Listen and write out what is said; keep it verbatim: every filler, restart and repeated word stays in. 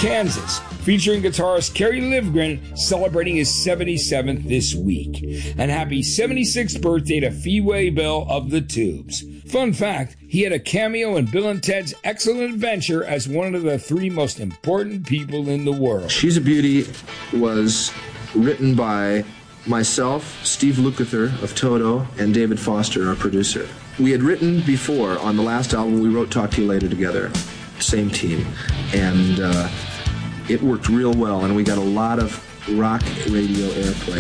Kansas, featuring guitarist Kerry Livgren celebrating his seventy-seventh this week. And happy seventy-sixth birthday to Fee Bill of the Tubes. Fun fact, he had a cameo in Bill and Ted's Excellent Adventure as one of the three most important people in the world. She's a Beauty was written by myself, Steve Lukather of Toto, and David Foster, our producer. We had written before on the last album, we wrote Talk to You Later together, same team, and uh, it worked real well, and we got a lot of rock radio airplay.